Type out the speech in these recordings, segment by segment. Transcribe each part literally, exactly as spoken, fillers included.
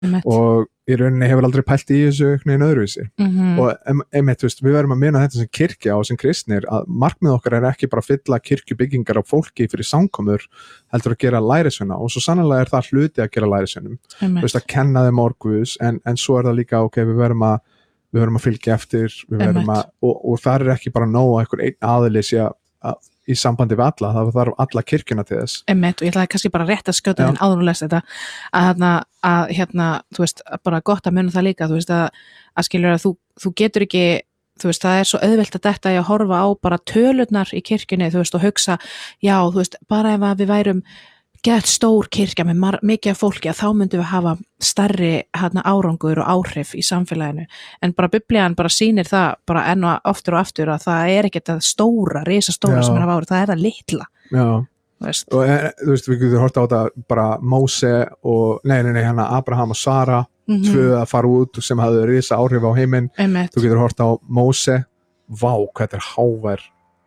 Emmett. Og í rauninni hefur aldrei pælt í þessu einhvern öðruvísi mm-hmm. og einmitt, veist, við verðum að meina þetta sem kirkja og sem kristnir að markmið okkar er ekki bara að fylla kirkjubyggingar á fólki fyrir samkomur heldur að gera lærisveina og svo sannlega er það hluti að gera lærisveinum, veist, að kenna þeim orð Guðs en, en svo er það líka ok, við verðum að við verðum að fylgja eftir við verðum að, og, og það er ekki bara nóg að einhver einn aðili sé að í sambandi við alla, það þarf alla kirkjuna til þess. Emmett, og ég ætlaði kannski bara rétt að skjóta þinn áður og lesa þetta að hérna, að hérna, þú veist, bara gott að muna það líka, þú veist, að, að skilur að þú, þú getur ekki, þú veist, það er svo auðvelt að detta í að horfa á bara tölurnar í kirkjunni, þú veist, og hugsa, já, þú veist, bara ef að við værum gett stór kirkja með mar- mikið af fólki að þá myndum við hafa stærri hérna, árangur og áhrif í samfélaginu en bara biblían bara sýnir það bara enn og aftur og aftur að það er ekkert það stóra, risastóra sem er að ára það er það litla Já, veist. Og þú veist, við getum hort á þetta bara Móse og, nei, nei, nei, hérna Abraham og Sara mm-hmm. tvö að fara út sem hafði risa áhrif á heiminn þú getur hort á Móse vá, hvað þetta er hávær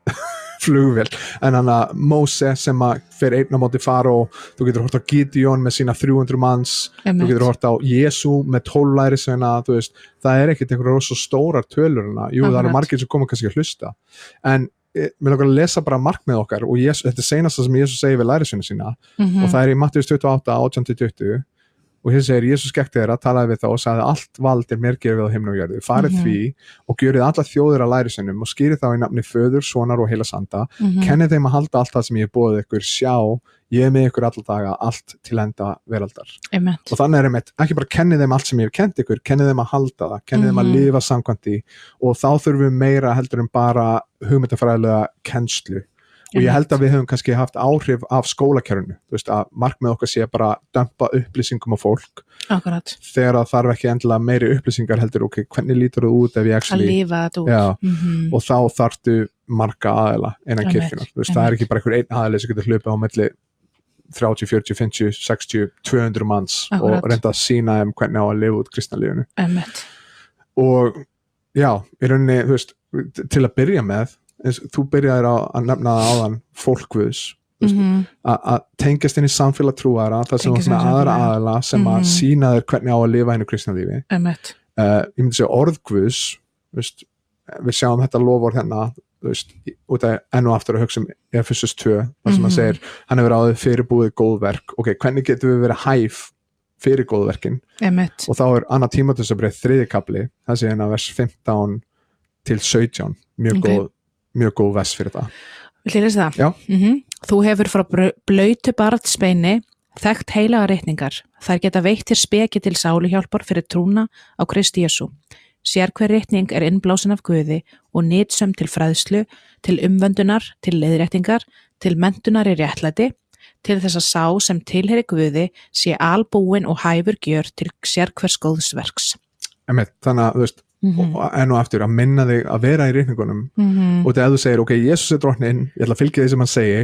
flugvél, en hann að Móse sem að fer einn á móti Faró þú getur hort á Gideon með sína þrjú hundruð manns Emmett. Þú getur hort á Jesú með tólf lærisveina, þú veist, það er ekkert einhverja rosa stórar tölurina, jú Akkurat. Það eru margir sem koma kannski að hlusta, en mér langar að lesa bara markmið okkar og Jesú, þetta er seinasta sem Jesú segir við lærisveina sína mm-hmm. og það er í Mattheus tuttugu og átta, átján til tuttugu og hér segir Jesús gekk til þeirra, talaði við þá og sagði allt vald er mér gefið á himni og jörðu, farið mm-hmm. því og gjörið alla þjóðir að lærisveinum og skýrið þá í nafni föður, sonar og heilags anda mm-hmm. kennið þeim að halda allt það sem ég hef boðið ykkur, sjá, ég er með ykkur alla daga, allt til enda veraldar Emmett. Og þannig er einmitt, ekki bara kennið þeim allt sem ég hef kennt ykkur, kennið þeim að halda það, kennið mm-hmm. þeim að lifa samkvæmt því og þá þurfum við meira heldur en bara hugmyndafræðilega kennslu og ég held að við höfum kannski haft áhrif af skólakerfinu, þú veist, að markmið okkar sé bara að dömpa upplýsingum á fólk Akkurat. Þegar það þarf ekki endilega meiri upplýsingar heldur, ok, hvernig lítur það út ef ég actually, að lifa þetta út já, mm-hmm. og þá þarftu marga aðila innan kirkjunar, þú veist, það er ekki bara einhver einn aðili sem getur hlupið á milli þrjátíu, fjörutíu, fimmtíu, sextíu, tvö hundruð manns Akkurat. Og reynda að sína þeim hvernig á að lifa út kristnalífinu Emmett. Og já, í rauninni, þú veist, til að byrja með þú byrjaðir á að nefna það áðan fólkguðs mm-hmm. að tengjast inn í samfélag trúara það sem var svona aðra aðala sem mm-hmm. að sína þér hvernig á að lifa hennu kristnalífi Emmett. Uh, ég myndi segja orðguðs veist, við sjáum þetta loford hérna veist, út af enn og aftur að hugsa um Efesus tvö, þar sem mm-hmm. að segir hann hefur áður fyrirbúið góðverk ok, hvernig getum við verið hæf fyrir góðverkin Emmett. Og þá er annað Tímóteusarbréf þriðji kafli það sé hérna vers fimmtán til sautján mjög okay. góð mjög góð vers fyrir það. Vil ég lesa það? Já. Mm-hmm. Þú hefur frá blautu barnsbeini þekkt heilaga reikningar. Þær geta veitt þér speki til sáluhjálpar fyrir trúna á Kristi Jesú. Sér hver reikning er innblásin af Guði og nýtsöm til fræðslu, til umvöndunar, til leiðréttingar, til menntunar í réttlæti, til þess að sá sem tilheyri Guði sé albúin og hæfur gjör til sér hvers góðs verks. Emmett, þannig að þú veist Mm-hmm. og enn og aftur að minna þig að vera í reikningunum mm-hmm. og þegar þú segir ok, Jesús er drottinn, ég ætla að fylgja því sem hann segi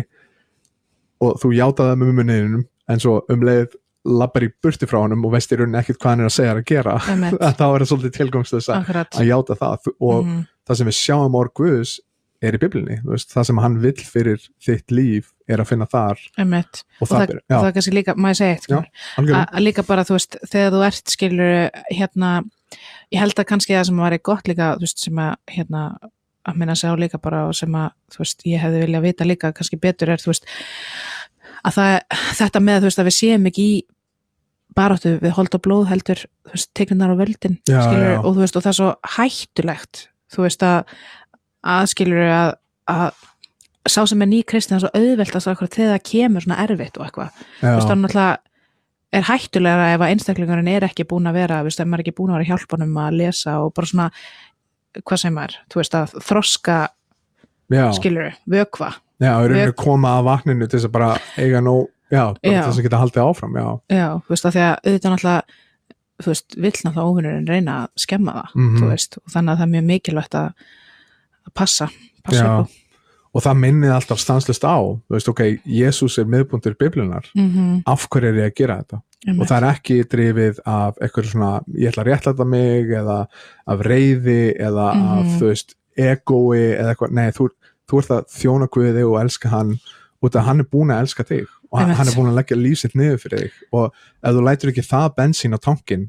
og þú játaði það með munninum en svo um leið labbar í burti frá honum og veist í rauninni ekkert hvað hann er að segja að gera þá er það svolítið tilgangslösa að játa það og mm-hmm. það sem við sjáum orð Guðs er í Biblíunni, það sem hann vill fyrir þitt líf er að finna þar Emmett. og, og það, það er kannski líka, maður segja eitt að líka bara, þú veist, þegar þú ert skilur hérna ég held að kannski það sem var gott líka þú veist, sem að, hérna, að minna sig á líka bara og sem að, þú veist, ég hefði viljað vita líka kannski betur er, þú veist að það, þetta með, þú veist, að við séum ekki í baráttu við hold og blóð heldur, þú veist, teiknunar á völdin já, skilur, já. Og þú veist, og það er svo hættulegt þú veist, að, að skilur að, að sá sem er ný kristinn er svo auðvelt að þegar það kemur svona erfitt og eitthvað, þú veist, það náttúrulega er hættulega ef að einstaklingurinn er ekki búin að vera, veist, ef maður er ekki búin að vera að hjálpa honum að lesa og bara svona hvað sem er, þú veist, að þroska já. Skilur, vökva Já, og rauninu koma að vakninu til þess að bara eiga nú, já, bara já. Til þess að geta haldið áfram, já Já, þú veist, að því að auðvitað náttúrulega þú veist, vill náttúrulega óvinnurinn reyna að skemma það, mm-hmm. þú veist, og þannig að það er mjög mikilvægt að, að passa, passa já. Upp á Og það minnið alltaf stanslust á, þú veist, ok, Jesús er miðpunktur Biblíunnar, mm-hmm. af hverju er ég að gera þetta? Emmett. Og það er ekki drifið af eitthvað svona, ég ætla að réttlæta mig, eða af reiði, eða mm-hmm. af, þú veist, egói, eða eitthvað, nei, þú, þú ert að þjóna Guði og elska hann, út af hann er búin að elska þig, og hann er búin að leggja líf sitt niður fyrir þig og ef þú lætur ekki það bensín á tankinn